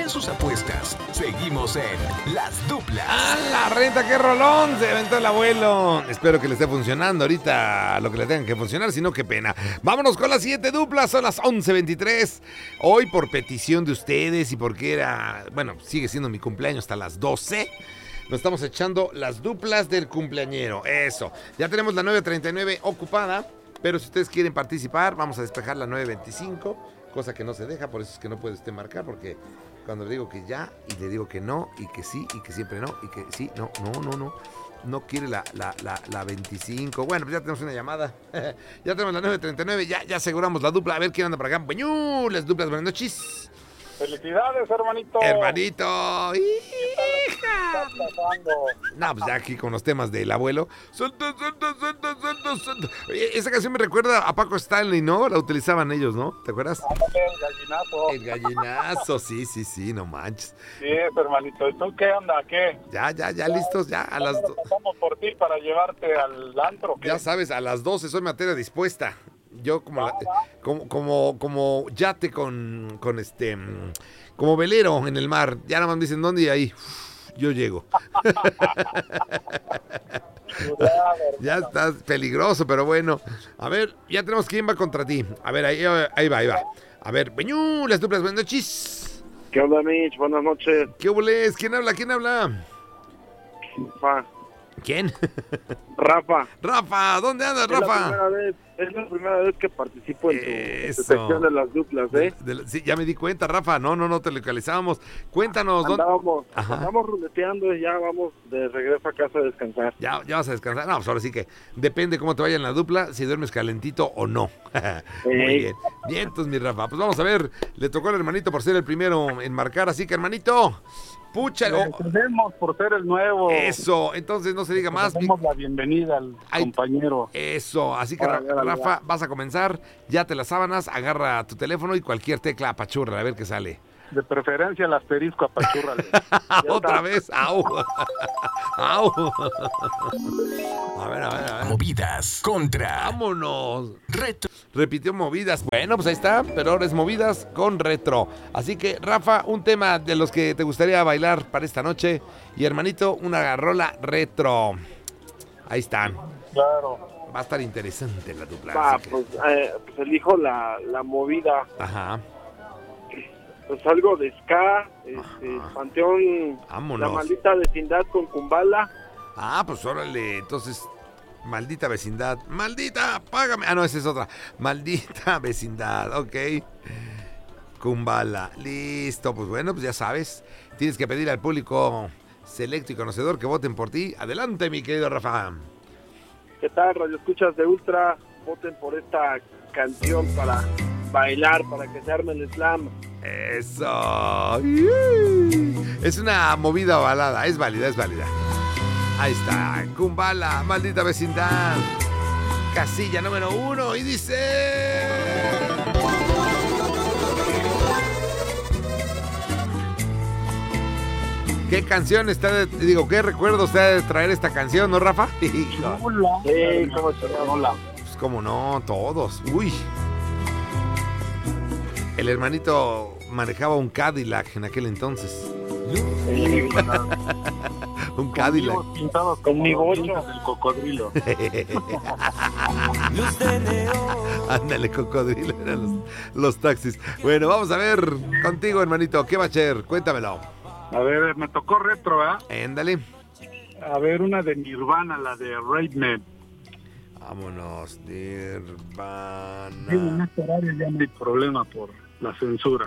de sus apuestas. Seguimos en Las Duplas. ¡Ah, la renta, qué rolón! Se aventó el abuelo. Espero que le esté funcionando ahorita lo que le tengan que funcionar, si no, qué pena. Vámonos con las 7 duplas, son las 11:23. Hoy, por petición de ustedes y porque era, bueno, sigue siendo mi cumpleaños hasta las 12. Nos estamos echando las duplas del cumpleañero. Eso. Ya tenemos la 9:39 ocupada, pero si ustedes quieren participar, vamos a despejar la 9:25, cosa que no se deja, por eso es que no puede usted marcar, porque cuando le digo que ya, y le digo que no, y que sí, y que siempre no, y que sí, no quiere la 25. Bueno, pues ya tenemos una llamada. Ya tenemos la 9:39, ya aseguramos la dupla. A ver quién anda por acá. Bueñú, las duplas, buenas noches. ¡Felicidades, hermanito! Hermanito, hija. No, pues ya aquí con los temas del abuelo. Santo. Esa canción me recuerda a Paco Stanley, ¿no? La utilizaban ellos, ¿no? ¿Te acuerdas? El gallinazo. El gallinazo, sí, no manches. Sí, hermanito. ¿Y tú qué onda? ¿Qué? Ya, listos, ya a las 2. Pasamos por ti para llevarte al antro. ¿Qué? Ya sabes, a las 12 soy materia dispuesta. Yo como yate con como velero en el mar. Ya nada más me dicen dónde y ahí yo llego. Ya estás peligroso, pero bueno. A ver, ya tenemos quién va contra ti. A ver, ahí va. A ver, Beñú, las duplas, buenas noches. ¿Qué onda, Mitch? Buenas noches. ¿Qué hubo? ¿Quién habla? Rafa. ¿Quién? Rafa, ¿dónde andas, Rafa? Es la primera vez que participo en tu sección de las duplas, ¿eh? Sí, ya me di cuenta, Rafa. No te localizábamos. Cuéntanos. Andamos ruleteando y ya vamos de regreso a casa a descansar. Ya vas a descansar. No, pues ahora sí que depende cómo te vaya en la dupla, si duermes calentito o no. Muy bien. Bien, entonces, mi Rafa. Pues vamos a ver. Le tocó al hermanito por ser el primero en marcar, así que, hermanito, pucha. Agradecemos por ser el nuevo. Eso, entonces no se diga más. Damos la bienvenida al compañero. Eso, así que Rafa, vas a comenzar, ya te las sábanas, agarra tu teléfono y cualquier tecla apachurra, a ver qué sale. De preferencia el asterisco apachúrrale. Otra vez, au. A ver. Movidas contra. Vámonos. Retro. Repitió movidas. Bueno, pues ahí está, pero ahora es movidas con retro. Así que, Rafa, un tema de los que te gustaría bailar para esta noche. Y hermanito, una rola retro. Ahí están. Claro. Va a estar interesante la dupla. Pues elijo la movida. Ajá. Pues algo de ska, Panteón. Vámonos. La maldita vecindad con Kumbala. Pues órale, entonces, maldita vecindad. Maldita, págame. No, esa es otra. Maldita vecindad, ok. Kumbala, listo. Pues bueno, pues ya sabes. Tienes que pedir al público selecto y conocedor que voten por ti. Adelante, mi querido Rafa. ¿Qué tal, Radio Escuchas de Ultra? Voten por esta canción para bailar, para que se arme el slam. Eso. Es una movida balada, es válida. Ahí está, Kumbala, maldita vecindad. Casilla número 1 y dice... ¿Qué canción qué recuerdo está de traer esta canción, no, Rafa? Hola. ¿Cómo se llama? Hola. Pues cómo no, todos. Uy. El hermanito manejaba un Cadillac en aquel entonces. Un Cadillac. Pintado con mi bocho del cocodrilo. Ándale, cocodrilo, eran los taxis. Bueno, vamos a ver contigo, hermanito. ¿Qué va a ser? Cuéntamelo. A ver, me tocó retro, ¿eh? Ándale. A ver, una de Nirvana, la de Rape Man. Vámonos, Nirvana. En este horario ya no hay problema por la censura.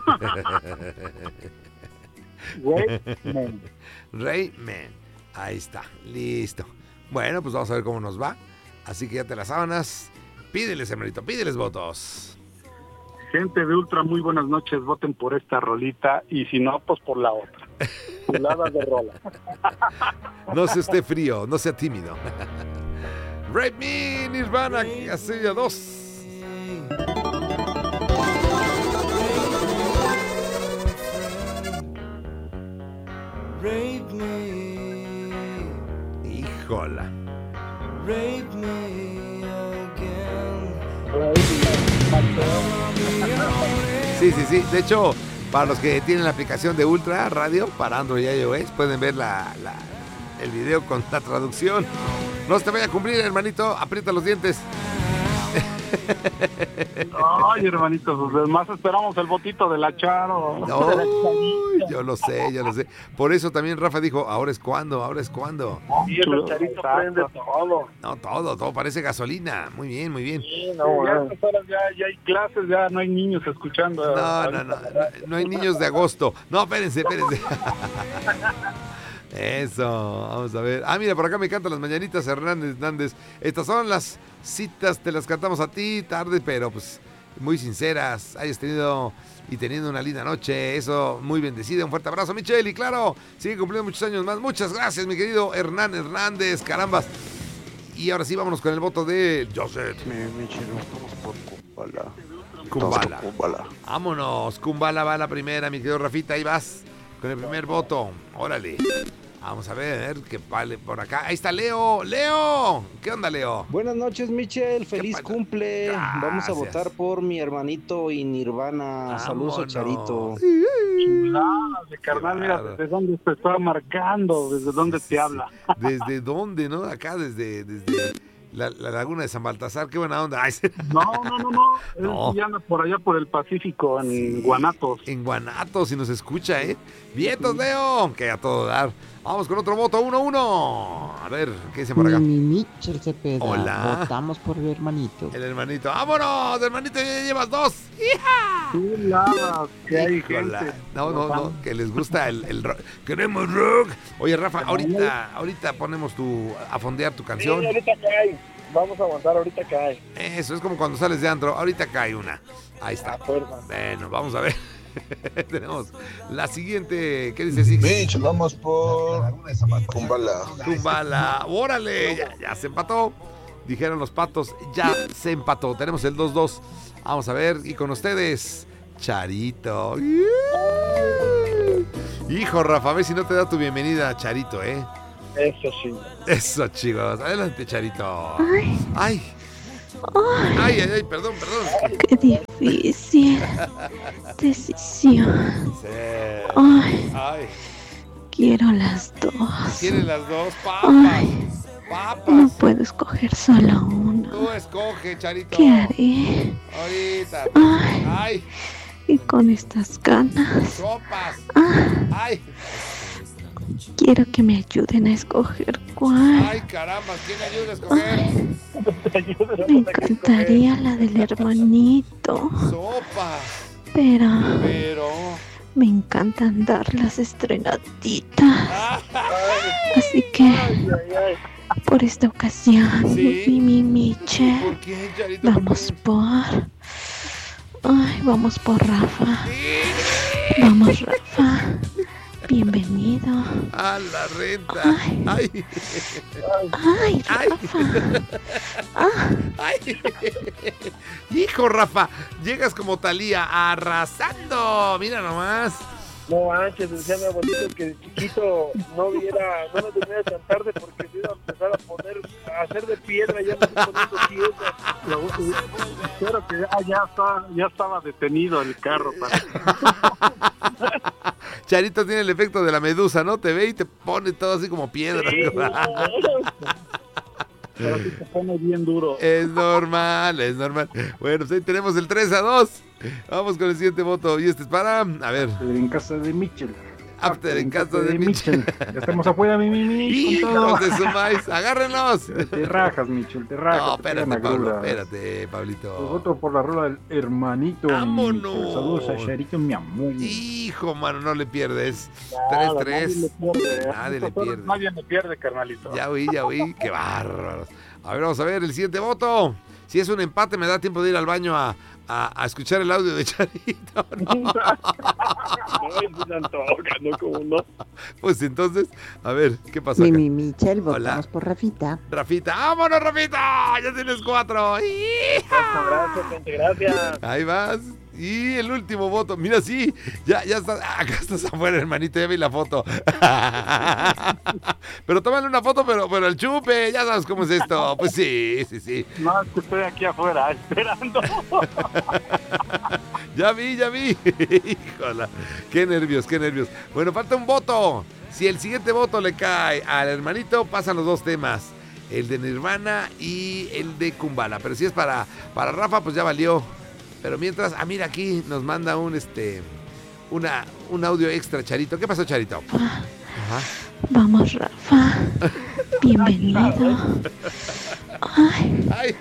Rape Man. Ahí está, listo. Bueno, pues vamos a ver cómo nos va. Así que ya te las sábanas. Pídeles, hermanito, pídeles votos. Gente de Ultra, muy buenas noches. Voten por esta rolita y si no, pues por la otra. Chulada de rola. No se esté frío, no sea tímido. Rape Me, Nirvana, Casilla 2. Rape me. Híjola. Rape me again. Sí. De hecho, Para los que tienen la aplicación de Ultra Radio para Android y iOS, pueden ver el video con la traducción. No se te vaya a cumplir, hermanito, aprieta los dientes. Ay, hermanito, pues más esperamos el botito de la Charo. Ay, yo lo sé. Por eso también Rafa dijo, ahora es cuando. Y el Charito prende todo. No, todo parece gasolina. Muy bien. Sí, Ya a estas horas ya hay clases, ya no hay niños escuchando. No hay niños de agosto. No, espérense. Eso, vamos a ver. Mira, por acá me cantan las mañanitas Hernández. Estas son las citas, te las cantamos a ti, tarde, pero pues muy sinceras. Hayas tenido y teniendo una linda noche, eso, muy bendecida. Un fuerte abrazo, Michelle, y claro, sigue cumpliendo muchos años más. Muchas gracias, mi querido Hernán Hernández, carambas. Y ahora sí, vámonos con el voto de Joseph. Michelle, estamos por Kumbala. Kumbala. Vámonos, Kumbala va la primera, mi querido Rafita, ahí vas con el primer voto. Órale. Vamos a ver qué vale por acá. Ahí está Leo. ¿Qué onda, Leo? Buenas noches, Michelle. Feliz cumple. Gracias. Vamos a votar por mi hermanito y Nirvana. Saludos a Charito. Chulada de carnal, mira, ¿desde dónde te está marcando? ¿Desde dónde te habla? ¿Desde dónde, no? Acá, desde la laguna de San Baltasar. Qué buena onda. Ay, No. No. Él anda por allá por el Pacífico, en Guanatos. En Guanatos, si nos escucha, ¿eh? Vientos, Leo. Que a todo dar. Vamos con otro voto, 1-1. A ver, ¿qué dice por acá? Michel Cepeda. Hola. Votamos por el hermanito. El hermanito. ¡Vámonos! Hermanito, ya llevas 2. ¡Hija! Chuladas, que hay Híjola. gente. No, que les gusta el rock. ¡Queremos rock! Oye, Rafa, ahorita ponemos a fondear tu canción. Sí, ahorita cae. Vamos a aguantar, ahorita cae. Eso, es como cuando sales de antro. Ahorita cae una. Ahí está. Fuerza. Bueno, vamos a ver. Tenemos la siguiente. ¿Qué dice Six? Mitch, vamos por Kumbala. ¡Órale! Ya se empató. Dijeron los patos, ya se empató. Tenemos el 2-2. Vamos a ver. Y con ustedes, Charito. Hijo, Rafa, a ver si no te da tu bienvenida, Charito, ¿eh? Eso sí. Eso, chicos. Adelante, Charito. Ay, perdón. Qué difícil decisión. Sí. Ay, quiero las dos. ¿Quieren las dos? Ay, Papas. no puedo escoger solo una. Tú escoge, Charito. ¿Qué haré? Ahorita. Ay, Y con estas ganas, sopas. Ay, quiero que me ayuden a escoger cuál. ay, caramba, ¿quién ayuda a escoger? Me encantaría la del hermanito, Sopas. pero Pero. me encantan dar las estrenaditas. Así que, por esta ocasión, Sí. mi Michelle, ¿Por qué, Charito? vamos por Rafa. Vamos, Rafa. Bienvenido. A la renta. Ay, Ay. Rafa. Ay. Hijo, Rafa, llegas como Talía arrasando. Mira nomás. No manches, decía mi abuelito que de chiquito no me durmiera tan tarde porque se iba a empezar a hacer de piedra, ya me estoy poniendo piedra. Espero que ya estaba detenido el carro. Charito tiene el efecto de la medusa, ¿no? Te ve y te pone todo así como piedra. Sí, Pero sí se pone bien duro. Es normal. Bueno, pues ahí tenemos el 3-2. Vamos con el siguiente voto. Y este es para, a ver, En casa de Mitchell. After en casa de Michel. Ya estamos afuera, mi Hijos de su maíz, agárrenlos. Te rajas, Michel, te rajas. No, te pegan espérate, Pablo, agruras. espérate, Pablito. Pues voto por la rola del hermanito. mi ¡Vámonos! Michel. Saludos a Charito, mi amor. Hijo, mano, no le pierdes. Nada, 3-3. Nadie le pierde. Nadie le pierde, carnalito. Ya oí. Qué bárbaros. A ver, vamos a ver el siguiente voto. Si es un empate, me da tiempo de ir al baño a escuchar el audio de Charito. No. no se antoja, ¿no? ¿Cómo no? Pues entonces, a ver, ¿qué pasó acá? Michelle, Hola. votamos por Rafita. Rafita, ¡vámonos, Rafita! Ya tienes 4. Abrazo, gente, gracias. Ahí vas. Y el último voto. Mira, sí, ya está. Acá estás afuera, hermanito. Ya vi la foto. Pero tómale una foto, pero el chupe. Ya sabes cómo es esto. Pues sí. No, es que estoy aquí afuera esperando. Ya vi. Híjola. Qué nervios. Bueno, falta un voto. Si el siguiente voto le cae al hermanito, pasan los dos temas. El de Nirvana y el de Kumbala. Pero si es para Rafa, pues ya valió. Pero mientras, mira, aquí nos manda un audio extra, Charito. ¿Qué pasó, Charito? Ajá. Vamos, Rafa. Bienvenido. Ay,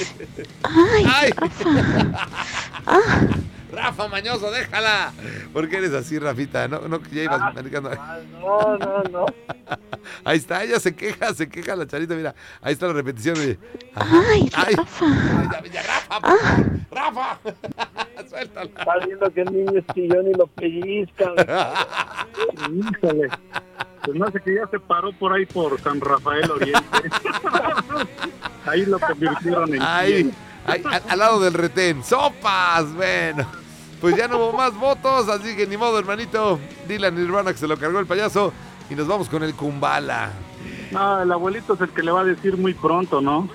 Rafa. Rafa, mañoso, déjala. ¿Por qué eres así, Rafita? No, ya ibas manejando. No. Ahí está, ella se queja la Charita, mira. Ahí está la repetición de... Ay, Rafa. Ya, Rafa, por favor. Rafa. Suéltala. Está viendo que el niño es chillón y lo pellizcan. Híjole. Pues no sé, que ya se paró por ahí por San Rafael Oriente. Ahí lo convirtieron en... Ahí, al lado del retén. ¡Sopas! Bueno, pues ya no hubo más votos, así que ni modo, hermanito. Dile a Nirvana que se lo cargó el payaso y nos vamos con el Kumbala. No, el abuelito es el que le va a decir muy pronto, ¿no?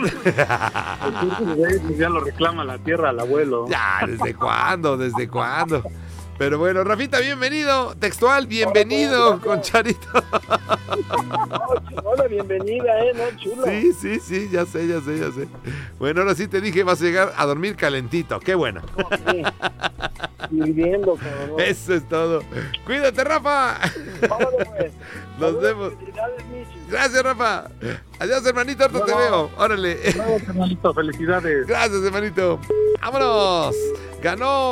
Ya lo reclama la tierra al abuelo. Ya, ¿desde cuándo? Pero bueno, Rafita, bienvenido. Textual, bienvenido con Charito. Hola, bienvenida, ¿no? Chulo. Sí, ya sé. Bueno, ahora sí te dije, vas a llegar a dormir calentito. Qué bueno. Sí. Hirviendo, cabrón. Eso es todo. Cuídate, Rafa. Vámonos, pues. Nos vemos. Felicidades, Michi. Gracias, Rafa. Adiós, hermanito, ahorita te veo. Órale. Hermanito, felicidades. Gracias, hermanito. Vámonos. Ganó